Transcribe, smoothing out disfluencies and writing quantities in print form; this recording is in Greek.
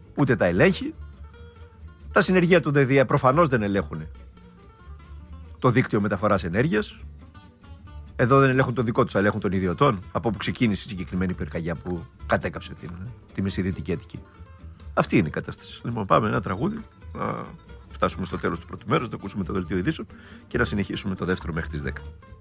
ούτε τα ελέγχει. Τα συνεργεία του ΔΔΕ προφανώς δεν ελέγχουν το δίκτυο μεταφοράς ενέργειας. Εδώ δεν ελέγχουν το δικό τους, ελέγχουν των ιδιωτών, από όπου ξεκίνησε η συγκεκριμένη πυρκαγιά που κατέκαψε τη Μεσηδυτική Αττική. Αυτή είναι η κατάσταση. Λοιπόν, πάμε ένα τραγούδι, να φτάσουμε στο τέλος του πρώτου μέρους, να ακούσουμε το δελτίο ειδήσεων και να συνεχίσουμε το δεύτερο μέχρι τις 10.